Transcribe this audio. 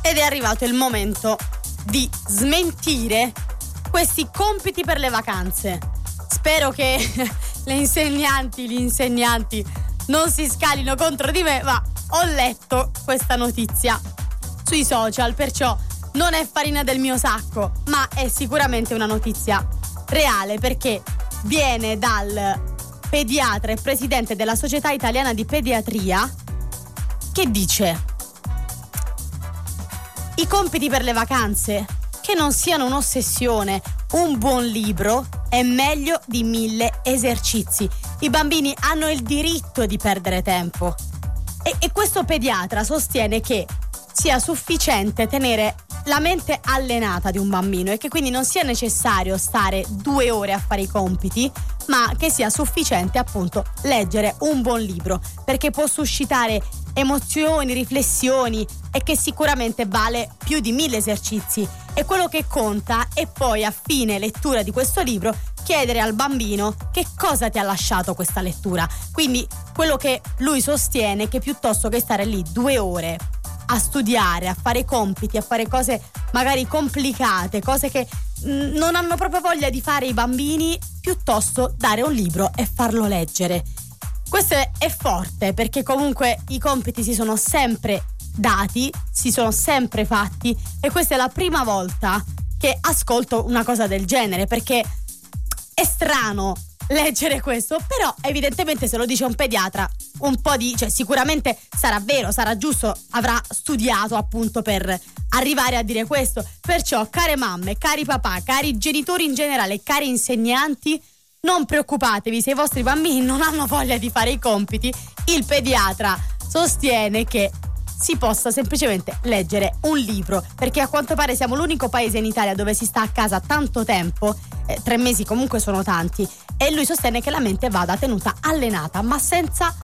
ed è arrivato il momento di smentire questi compiti per le vacanze. Spero che gli insegnanti non si scalino contro di me, ma ho letto questa notizia sui social, perciò non è farina del mio sacco, ma è sicuramente una notizia reale, perché viene dal pediatra e presidente della Società Italiana di Pediatria, che dice: i compiti per le vacanze che non siano un'ossessione, un buon libro è meglio di 1000 esercizi. I bambini hanno il diritto di perdere tempo. E questo pediatra sostiene che sia sufficiente tenere la mente allenata di un bambino e che quindi non sia necessario stare 2 ore a fare i compiti, ma che sia sufficiente appunto leggere un buon libro, perché può suscitare emozioni, riflessioni, e che sicuramente vale più di 1000 esercizi. E quello che conta è poi, a fine lettura di questo libro, chiedere al bambino che cosa ti ha lasciato questa lettura. Quindi quello che lui sostiene è che piuttosto che stare lì 2 ore a studiare, a fare compiti, a fare cose magari complicate, cose che non hanno proprio voglia di fare i bambini, piuttosto dare un libro e farlo leggere. Questo è forte, perché comunque i compiti si sono sempre dati, si sono sempre fatti, e questa è la prima volta che ascolto una cosa del genere, perché è strano leggere questo, però evidentemente se lo dice un pediatra cioè sicuramente sarà vero, sarà giusto, avrà studiato appunto per arrivare a dire questo. Perciò, care mamme, cari papà, cari genitori in generale, cari insegnanti, non preoccupatevi se i vostri bambini non hanno voglia di fare i compiti. Il pediatra sostiene che si possa semplicemente leggere un libro, perché a quanto pare siamo l'unico paese in Italia dove si sta a casa tanto tempo, 3 mesi comunque sono tanti, e lui sostiene che la mente vada tenuta allenata, ma senza